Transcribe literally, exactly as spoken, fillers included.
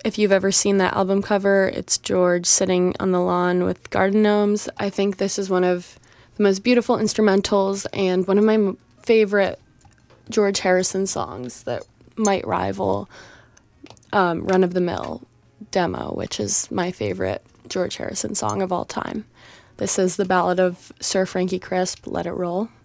if you've ever seen that album cover, it's George sitting on the lawn with garden gnomes. I think this is one of the most beautiful instrumentals and one of my m- favorite George Harrison songs that might rival um, Run of the Mill Demo, which is my favorite George Harrison song of all time. This is the Ballad of Sir Frankie Crisp, Let It Roll.